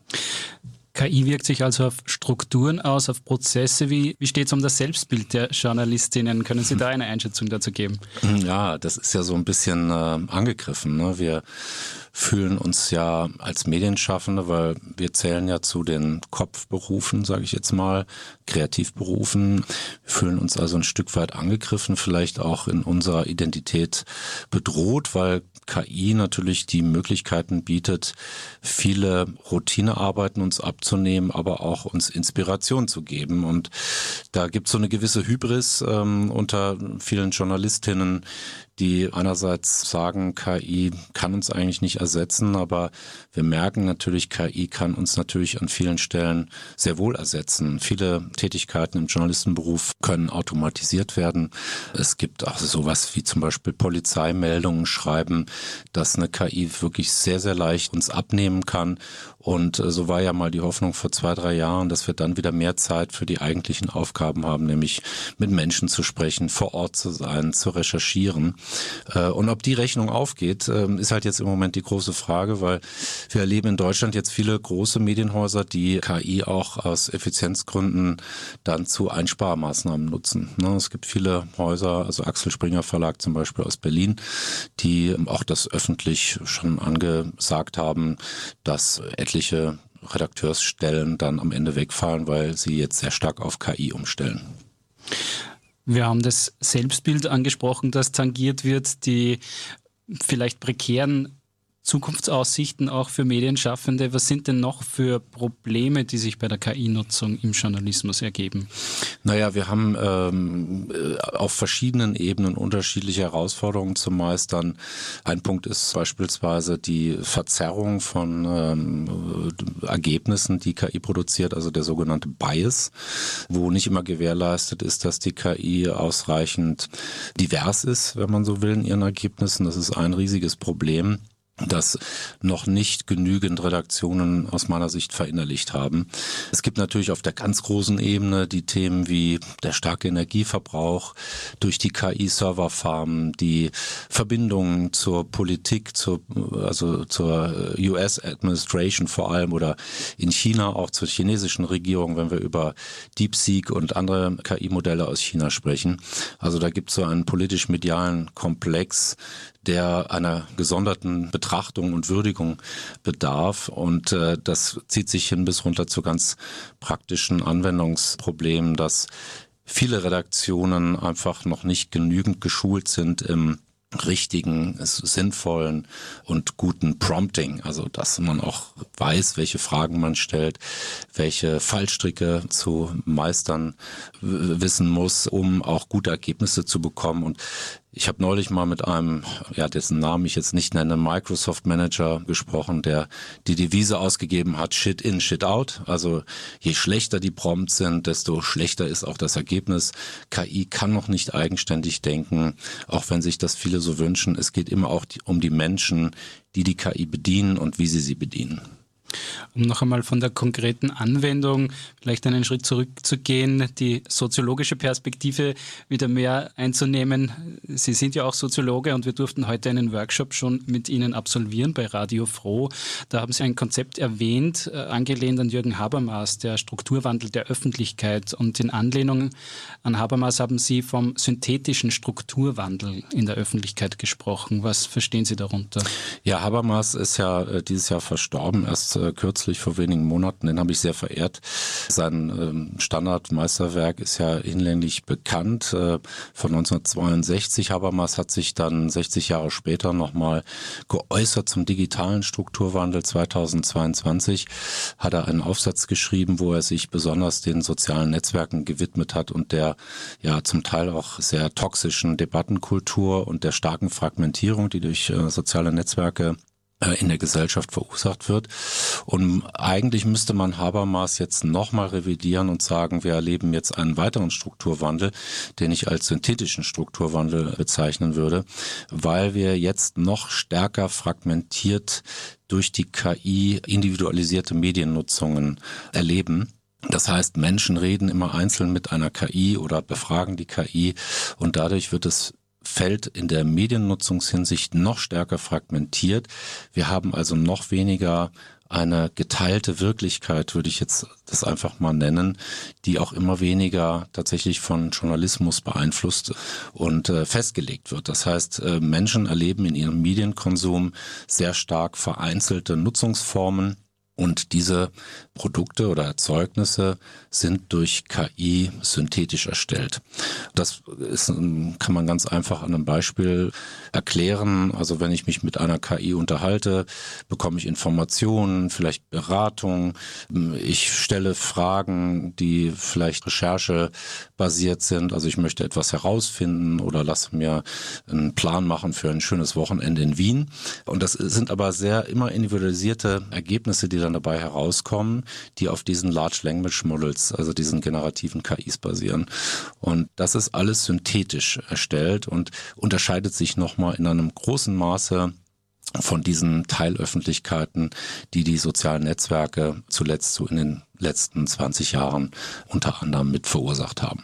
K I wirkt sich also auf Strukturen aus, auf Prozesse. Wie, wie steht es um das Selbstbild der Journalistinnen? Können Sie da eine Einschätzung dazu geben? Ja, das ist ja so ein bisschen äh, angegriffen, ne? Wir fühlen uns ja als Medienschaffende, weil wir zählen ja zu den Kopfberufen, sage ich jetzt mal, Kreativberufen. Wir fühlen uns also ein Stück weit angegriffen, vielleicht auch in unserer Identität bedroht, weil K I natürlich die Möglichkeiten bietet, viele Routinearbeiten uns abzunehmen, aber auch uns Inspiration zu geben. Und da gibt es so eine gewisse Hybris ähm, unter vielen Journalistinnen, die einerseits sagen, K I kann uns eigentlich nicht ersetzen, aber wir merken natürlich, K I kann uns natürlich an vielen Stellen sehr wohl ersetzen. Viele Tätigkeiten im Journalistenberuf können automatisiert werden. Es gibt auch sowas wie zum Beispiel Polizeimeldungen schreiben, dass eine K I wirklich sehr, sehr leicht uns abnehmen kann. Und so war ja mal die Hoffnung vor zwei, drei Jahren, dass wir dann wieder mehr Zeit für die eigentlichen Aufgaben haben, nämlich mit Menschen zu sprechen, vor Ort zu sein, zu recherchieren. Und ob die Rechnung aufgeht, ist halt jetzt im Moment die große Frage, weil wir erleben in Deutschland jetzt viele große Medienhäuser, die K I auch aus Effizienzgründen dann zu Einsparmaßnahmen nutzen. Es gibt viele Häuser, also Axel Springer Verlag zum Beispiel aus Berlin, die auch das öffentlich schon angesagt haben, dass etliche Redakteursstellen dann am Ende wegfallen, weil sie jetzt sehr stark auf K I umstellen. Wir haben das Selbstbild angesprochen, das tangiert wird, die vielleicht prekären Zukunftsaussichten auch für Medienschaffende? Was sind denn noch für Probleme, die sich bei der K I-Nutzung im Journalismus ergeben? Naja, wir haben ähm, auf verschiedenen Ebenen unterschiedliche Herausforderungen zu meistern. Ein Punkt ist beispielsweise die Verzerrung von ähm, Ergebnissen, die K I produziert, also der sogenannte Bias, wo nicht immer gewährleistet ist, dass die K I ausreichend divers ist, wenn man so will, in ihren Ergebnissen. Das ist ein riesiges Problem, das noch nicht genügend Redaktionen aus meiner Sicht verinnerlicht haben. Es gibt natürlich auf der ganz großen Ebene die Themen wie der starke Energieverbrauch durch die K I-Serverfarmen, die Verbindungen zur Politik, zur, also zur U S-Administration vor allem oder in China auch zur chinesischen Regierung, wenn wir über DeepSeek und andere K I-Modelle aus China sprechen. Also da gibt es so einen politisch-medialen Komplex, der einer gesonderten Betrachtung und Würdigung bedarf. Und äh, das zieht sich hin bis runter zu ganz praktischen Anwendungsproblemen, dass viele Redaktionen einfach noch nicht genügend geschult sind im richtigen, sinnvollen und guten Prompting, also dass man auch weiß, welche Fragen man stellt, welche Fallstricke zu meistern wissen muss, um auch gute Ergebnisse zu bekommen. Und ich habe neulich mal mit einem, ja, dessen Namen ich jetzt nicht nenne, Microsoft Manager gesprochen, der die Devise ausgegeben hat, Shit in, Shit out. Also je schlechter die Prompts sind, desto schlechter ist auch das Ergebnis. K I kann noch nicht eigenständig denken, auch wenn sich das viele so wünschen. Es geht immer auch um die Menschen, die die K I bedienen und wie sie sie bedienen. Um noch einmal von der konkreten Anwendung vielleicht einen Schritt zurückzugehen, die soziologische Perspektive wieder mehr einzunehmen. Sie sind ja auch Soziologe und wir durften heute einen Workshop schon mit Ihnen absolvieren bei Radio Froh. Da haben Sie ein Konzept erwähnt, äh, angelehnt an Jürgen Habermas, der Strukturwandel der Öffentlichkeit. Und in Anlehnung an Habermas haben Sie vom synthetischen Strukturwandel in der Öffentlichkeit gesprochen. Was verstehen Sie darunter? Ja, Habermas ist ja äh, dieses Jahr verstorben, erst äh, kürzlich vor wenigen Monaten. Den habe ich sehr verehrt. Sein ähm, Standardmeisterwerk ist ja hinlänglich bekannt, äh, von neunzehnhundertzweiundsechzig. Habermas hat sich dann sechzig Jahre später nochmal geäußert zum digitalen Strukturwandel. zweitausendzweiundzwanzig hat er einen Aufsatz geschrieben, wo er sich besonders den sozialen Netzwerken gewidmet hat und der ja zum Teil auch sehr toxischen Debattenkultur und der starken Fragmentierung, die durch äh, soziale Netzwerke in der Gesellschaft verursacht wird. Und eigentlich müsste man Habermas jetzt nochmal revidieren und sagen, wir erleben jetzt einen weiteren Strukturwandel, den ich als synthetischen Strukturwandel bezeichnen würde, weil wir jetzt noch stärker fragmentiert durch die K I individualisierte Mediennutzungen erleben. Das heißt, Menschen reden immer einzeln mit einer K I oder befragen die K I und dadurch wird es Feld in der Mediennutzungshinsicht noch stärker fragmentiert. Wir haben also noch weniger eine geteilte Wirklichkeit, würde ich jetzt das einfach mal nennen, die auch immer weniger tatsächlich von Journalismus beeinflusst und äh, festgelegt wird. Das heißt, äh, Menschen erleben in ihrem Medienkonsum sehr stark vereinzelte Nutzungsformen. Und diese Produkte oder Erzeugnisse sind durch K I synthetisch erstellt. Das ist, kann man ganz einfach an einem Beispiel erklären. Also wenn ich mich mit einer K I unterhalte, bekomme ich Informationen, vielleicht Beratung. Ich stelle Fragen, die vielleicht recherchebasiert sind. Also ich möchte etwas herausfinden oder lasse mir einen Plan machen für ein schönes Wochenende in Wien. Und das sind aber sehr immer individualisierte Ergebnisse, die dann dabei herauskommen, die auf diesen Large Language Models, also diesen generativen K Is basieren. Und das ist alles synthetisch erstellt und unterscheidet sich nochmal in einem großen Maße von diesen Teilöffentlichkeiten, die die sozialen Netzwerke zuletzt so in den letzten zwanzig Jahren unter anderem mit verursacht haben.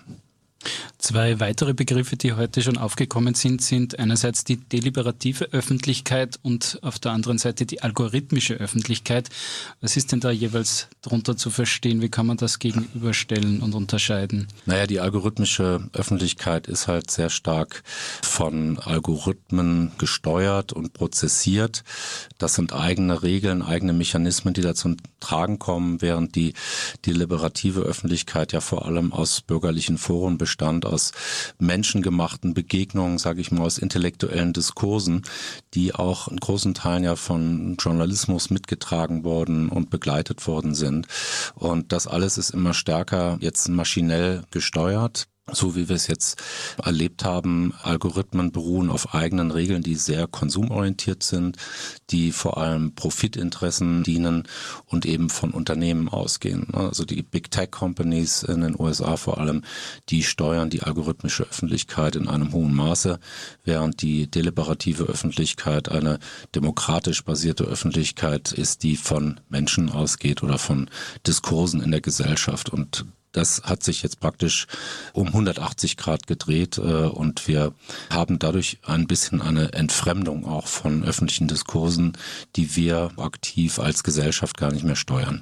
Zwei weitere Begriffe, die heute schon aufgekommen sind, sind einerseits die deliberative Öffentlichkeit und auf der anderen Seite die algorithmische Öffentlichkeit. Was ist denn da jeweils darunter zu verstehen? Wie kann man das gegenüberstellen und unterscheiden? Naja, die algorithmische Öffentlichkeit ist halt sehr stark von Algorithmen gesteuert und prozessiert. Das sind eigene Regeln, eigene Mechanismen, die da zum Tragen kommen, während die deliberative Öffentlichkeit ja vor allem aus bürgerlichen Foren bestand, aus menschengemachten Begegnungen, sage ich mal, aus intellektuellen Diskursen, die auch in großen Teilen ja von Journalismus mitgetragen worden und begleitet worden sind. Und das alles ist immer stärker jetzt maschinell gesteuert. So wie wir es jetzt erlebt haben, Algorithmen beruhen auf eigenen Regeln, die sehr konsumorientiert sind, die vor allem Profitinteressen dienen und eben von Unternehmen ausgehen. Also die Big Tech Companies in den U S A vor allem, die steuern die algorithmische Öffentlichkeit in einem hohen Maße, während die deliberative Öffentlichkeit eine demokratisch basierte Öffentlichkeit ist, die von Menschen ausgeht oder von Diskursen in der Gesellschaft. Und das hat sich jetzt praktisch um hundertachtzig Grad gedreht äh, und wir haben dadurch ein bisschen eine Entfremdung auch von öffentlichen Diskursen, die wir aktiv als Gesellschaft gar nicht mehr steuern.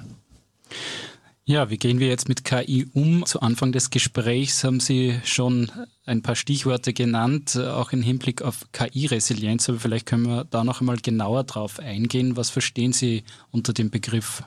Ja, wie gehen wir jetzt mit K I um? Zu Anfang des Gesprächs haben Sie schon ein paar Stichworte genannt, auch im Hinblick auf K I-Resilienz, aber vielleicht können wir da noch einmal genauer drauf eingehen. Was verstehen Sie unter dem Begriff?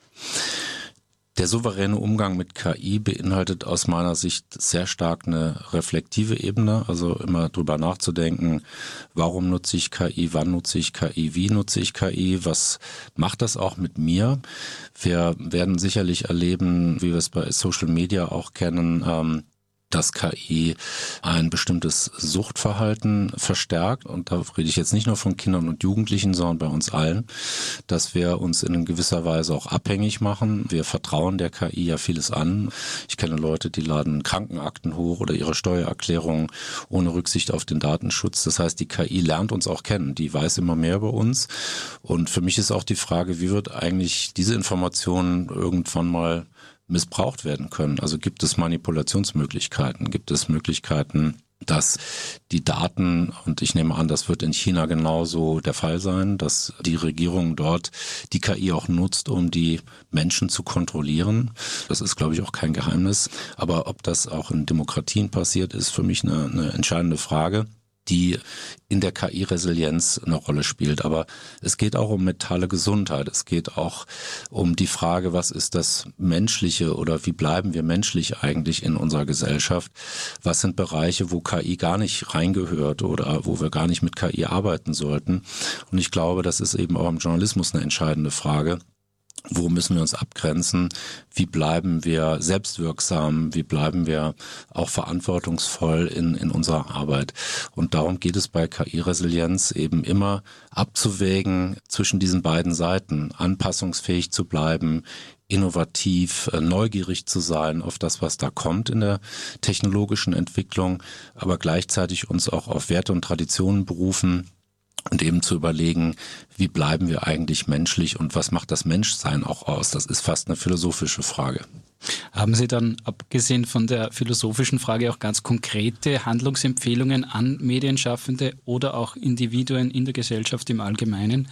Der souveräne Umgang mit K I beinhaltet aus meiner Sicht sehr stark eine reflektive Ebene, also immer drüber nachzudenken, warum nutze ich K I, wann nutze ich K I, wie nutze ich K I, was macht das auch mit mir? Wir werden sicherlich erleben, wie wir es bei Social Media auch kennen, ähm, dass K I ein bestimmtes Suchtverhalten verstärkt. Und da rede ich jetzt nicht nur von Kindern und Jugendlichen, sondern bei uns allen, dass wir uns in gewisser Weise auch abhängig machen. Wir vertrauen der K I ja vieles an. Ich kenne Leute, die laden Krankenakten hoch oder ihre Steuererklärungen ohne Rücksicht auf den Datenschutz. Das heißt, die K I lernt uns auch kennen. Die weiß immer mehr über uns. Und für mich ist auch die Frage, wie wird eigentlich diese Information irgendwann mal missbraucht werden können. Also gibt es Manipulationsmöglichkeiten, gibt es Möglichkeiten, dass die Daten, und ich nehme an, das wird in China genauso der Fall sein, dass die Regierung dort die K I auch nutzt, um die Menschen zu kontrollieren. Das ist, glaube ich, auch kein Geheimnis. Aber ob das auch in Demokratien passiert, ist für mich eine, eine entscheidende Frage, die in der K I-Resilienz eine Rolle spielt. Aber es geht auch um mentale Gesundheit. Es geht auch um die Frage, was ist das Menschliche oder wie bleiben wir menschlich eigentlich in unserer Gesellschaft? Was sind Bereiche, wo K I gar nicht reingehört oder wo wir gar nicht mit K I arbeiten sollten? Und ich glaube, das ist eben auch im Journalismus eine entscheidende Frage. Wo müssen wir uns abgrenzen? Wie bleiben wir selbstwirksam? Wie bleiben wir auch verantwortungsvoll in, in unserer Arbeit? Und darum geht es bei K I-Resilienz eben immer abzuwägen zwischen diesen beiden Seiten, anpassungsfähig zu bleiben, innovativ, neugierig zu sein auf das, was da kommt in der technologischen Entwicklung, aber gleichzeitig uns auch auf Werte und Traditionen berufen, und eben zu überlegen, wie bleiben wir eigentlich menschlich und was macht das Menschsein auch aus? Das ist fast eine philosophische Frage. Haben Sie dann, abgesehen von der philosophischen Frage, auch ganz konkrete Handlungsempfehlungen an Medienschaffende oder auch Individuen in der Gesellschaft im Allgemeinen?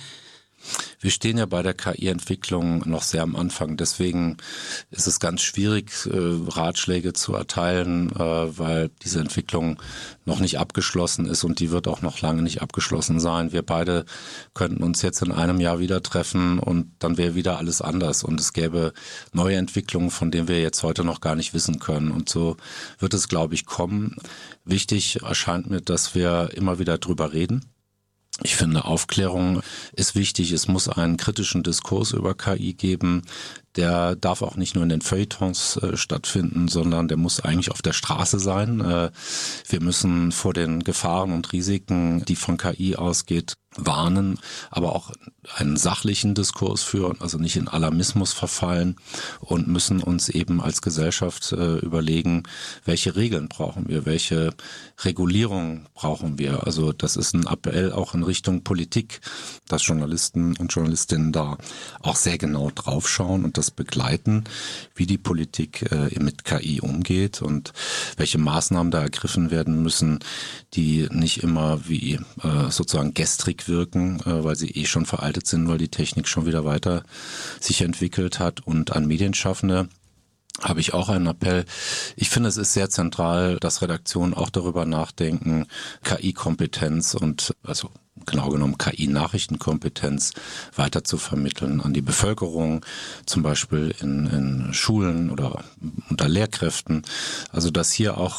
Wir stehen ja bei der K I-Entwicklung noch sehr am Anfang. Deswegen ist es ganz schwierig, Ratschläge zu erteilen, weil diese Entwicklung noch nicht abgeschlossen ist und die wird auch noch lange nicht abgeschlossen sein. Wir beide könnten uns jetzt in einem Jahr wieder treffen und dann wäre wieder alles anders und es gäbe neue Entwicklungen, von denen wir jetzt heute noch gar nicht wissen können. Und so wird es, glaube ich, kommen. Wichtig erscheint mir, dass wir immer wieder drüber reden. Ich finde, Aufklärung ist wichtig. Es muss einen kritischen Diskurs über K I geben. Der darf auch nicht nur in den Feuilletons äh, stattfinden, sondern der muss eigentlich auf der Straße sein. Äh, wir müssen vor den Gefahren und Risiken, die von K I ausgeht, warnen, aber auch einen sachlichen Diskurs führen, also nicht in Alarmismus verfallen und müssen uns eben als Gesellschaft äh, überlegen, welche Regeln brauchen wir, welche Regulierung brauchen wir. Also das ist ein Appell auch in Richtung Politik, dass Journalisten und Journalistinnen da auch sehr genau draufschauen und das begleiten, wie die Politik äh, mit K I umgeht und welche Maßnahmen da ergriffen werden müssen, die nicht immer wie äh, sozusagen gestrig wirken, äh, weil sie eh schon veraltet sind, weil die Technik schon wieder weiter sich entwickelt hat. Und an Medienschaffende habe ich auch einen Appell. Ich finde, es ist sehr zentral, dass Redaktionen auch darüber nachdenken, K I-Kompetenz und also genau genommen K I-Nachrichtenkompetenz weiter zu vermitteln an die Bevölkerung, zum Beispiel in, in Schulen oder unter Lehrkräften. Also dass hier auch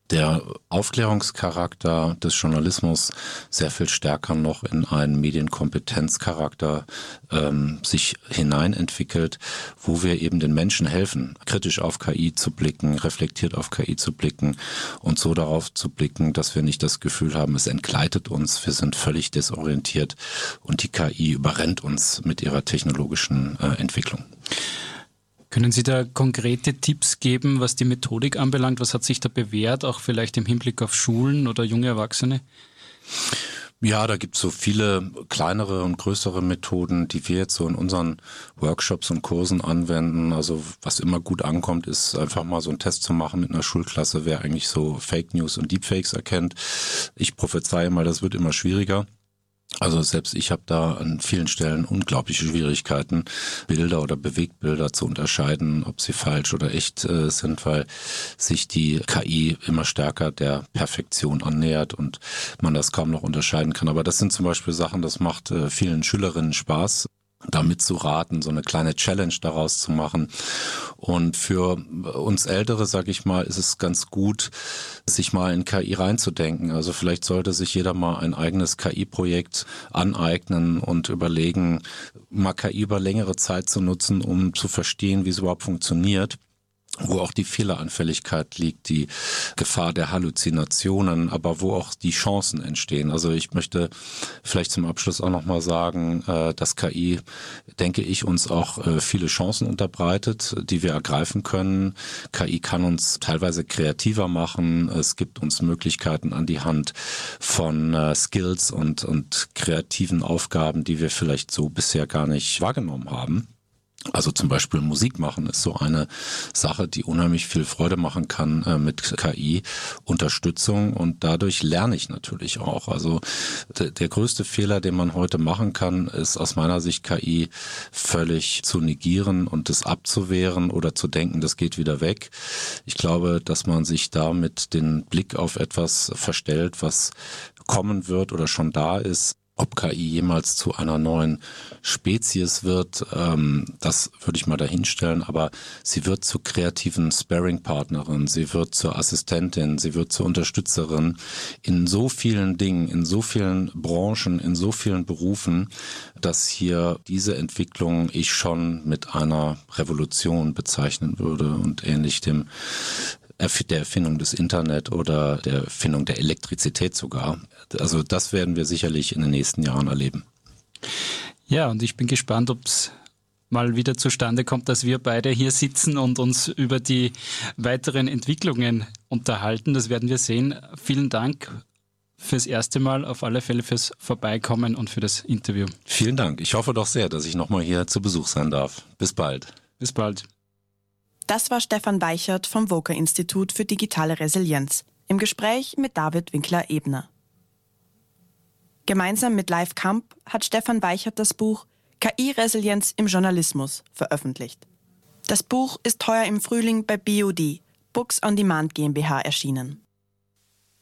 der Aufklärungscharakter des Journalismus sehr viel stärker noch in einen Medienkompetenzcharakter ähm, sich hineinentwickelt, wo wir eben den Menschen helfen, kritisch auf K I zu blicken, reflektiert auf K I zu blicken und so darauf zu blicken, dass wir nicht das Gefühl haben, es entgleitet uns, wir sind völlig desorientiert und die K I überrennt uns mit ihrer technologischen äh, Entwicklung. Können Sie da konkrete Tipps geben, was die Methodik anbelangt? Was hat sich da bewährt, auch vielleicht im Hinblick auf Schulen oder junge Erwachsene? Ja, da gibt es so viele kleinere und größere Methoden, die wir jetzt so in unseren Workshops und Kursen anwenden. Also was immer gut ankommt, ist einfach mal so einen Test zu machen mit einer Schulklasse, wer eigentlich so Fake News und Deepfakes erkennt. Ich prophezeie mal, das wird immer schwieriger. Also selbst ich habe da an vielen Stellen unglaubliche Schwierigkeiten, Bilder oder Bewegtbilder zu unterscheiden, ob sie falsch oder echt äh, sind, weil sich die K I immer stärker der Perfektion annähert und man das kaum noch unterscheiden kann. Aber das sind zum Beispiel Sachen, das macht äh, vielen Schülerinnen Spaß, damit zu raten, so eine kleine Challenge daraus zu machen. Und für uns Ältere, sag ich mal, ist es ganz gut, sich mal in K I reinzudenken. Also vielleicht sollte sich jeder mal ein eigenes K I-Projekt aneignen und überlegen, mal K I über längere Zeit zu nutzen, um zu verstehen, wie es überhaupt funktioniert, wo auch die Fehleranfälligkeit liegt, die Gefahr der Halluzinationen, aber wo auch die Chancen entstehen. Also ich möchte vielleicht zum Abschluss auch nochmal sagen, dass K I, denke ich, uns auch viele Chancen unterbreitet, die wir ergreifen können. K I kann uns teilweise kreativer machen. Es gibt uns Möglichkeiten an die Hand von Skills und, und kreativen Aufgaben, die wir vielleicht so bisher gar nicht wahrgenommen haben. Also zum Beispiel Musik machen ist so eine Sache, die unheimlich viel Freude machen kann äh, mit K I-Unterstützung und dadurch lerne ich natürlich auch. Also d- der größte Fehler, den man heute machen kann, ist aus meiner Sicht K I völlig zu negieren und es abzuwehren oder zu denken, das geht wieder weg. Ich glaube, dass man sich damit den Blick auf etwas verstellt, was kommen wird oder schon da ist. Ob K I jemals zu einer neuen Spezies wird, ähm, das würde ich mal dahinstellen, aber sie wird zur kreativen Sparring-Partnerin, sie wird zur Assistentin, sie wird zur Unterstützerin in so vielen Dingen, in so vielen Branchen, in so vielen Berufen, dass hier diese Entwicklung ich schon mit einer Revolution bezeichnen würde und ähnlich dem der Erfindung des Internet oder der Erfindung der Elektrizität sogar. Also das werden wir sicherlich in den nächsten Jahren erleben. Ja, und ich bin gespannt, ob es mal wieder zustande kommt, dass wir beide hier sitzen und uns über die weiteren Entwicklungen unterhalten. Das werden wir sehen. Vielen Dank fürs erste Mal, auf alle Fälle fürs Vorbeikommen und für das Interview. Vielen Dank. Ich hoffe doch sehr, dass ich nochmal hier zu Besuch sein darf. Bis bald. Bis bald. Das war Stefan Weichert vom Voca-Institut für digitale Resilienz im Gespräch mit David Winkler-Ebner. Gemeinsam mit Live Kamp hat Stefan Weichert das Buch K I-Resilienz im Journalismus veröffentlicht. Das Buch ist heuer im Frühling bei B O D, Books on Demand GmbH, erschienen.